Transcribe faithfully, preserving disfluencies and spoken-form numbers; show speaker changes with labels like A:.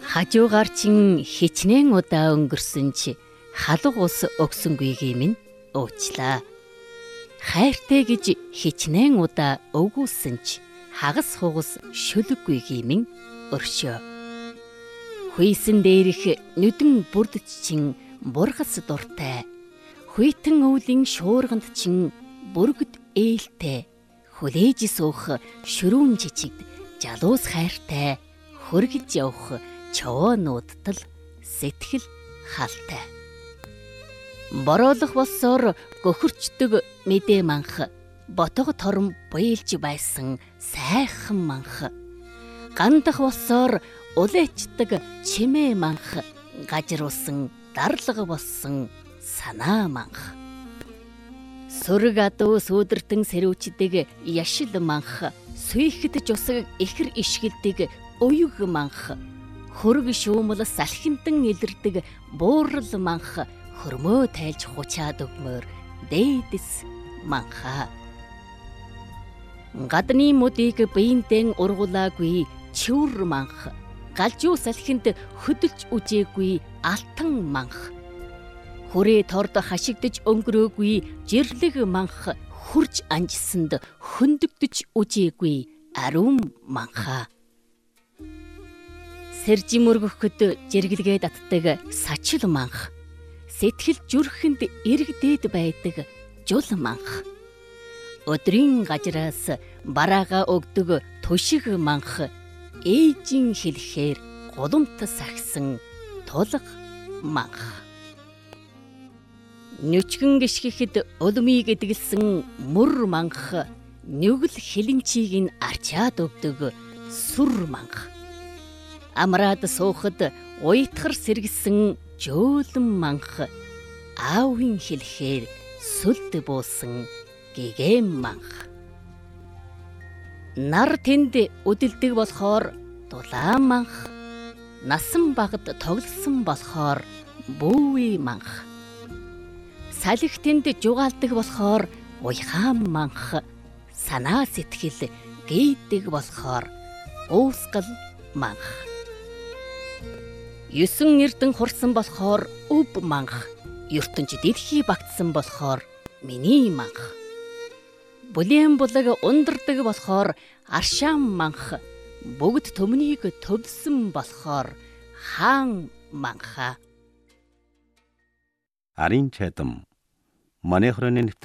A: Хажуугаар чин хичнээн удаа өнгөрсөн чи халуун ус өгсөнгүйгээ минь уучлаа. Хайртай гэж хичнээн удаа өгүүлсэн ч хагас хугас шүлэггүйгээ минь өршөө. Хүйсэн дээрх нүдэн бүрдч чин бургас дуртай. Хүйтэн өвлийн шуурганд чин бүргэд ээлтэй. Хүлээж суух шүрүүн жижигд жалуус хайртай. Хөргөж явах човоонуудтал сэтгэл хаалтай. Бороолох болсоор гөхөрчдөг мэдээ манх, ботго торон буйлж байсан сайхан манх. Гандах болсоор улайчдаг чимээ манх, гажруулсан дарлага болсон санаа манх. Сүрэг адуу сүүдэртэн сэрүүчдэг яшил манх, сүйхэд жусаг ихэр ишгэлдэг уюг манх. Хөрг шүүмэл салхинтан илэрдэг буурал манх, хөрмөө тайлж хучаад өгмөр дээдэс манха. Гадны модыг биендэн ургуулаагүй чүр манх, галжуу салхинд хөдөлж үжээгүй алтан манх. Хүрээ торд хашигдж өнгөрөөгүй жирлэг манх, хурж анжсанд хөндөгдөж үжээгүй ариун манха. Сэржи мөргөхөд жиргэлгээ татдаг сачил манх, сэтгэл зүрхэнд эргдээд байдаг жул манх. Өдрийн гажраас бараага өгдөг түшиг манх, ээжийн хэлэхээр гудамт сагсан тулга манх. Нүчгэн гიშгэхэд өлмийг эдгэлсэн мөр манх, нүгэл хилэнчийг нь арчаад өгдөг сүр манх. Амраад суухад уйтгар сэргсэн жөөлөн манх, аавын хэлэхээр сүлд буусан гэгэм манх. Нар тэнд үдэлдэг болохоор дулаан манх, насан багад тоглосон болохоор бүүи манх. Салхи тэнд жугаалдаг болохоор уйхаан манх, санаа сэтгэл гийдэг болохоор уусгал манх. Юсэн эрдэн хурсан болохоор өв манх, ертөнч дэлхий багтсан болохоор миний манх. Бүлээн булаг ундардаг болохоор аршаан манх, бүгд төмнийг төвсөн болохоор хаан манха.
B: Арын чадам. Манай хорооны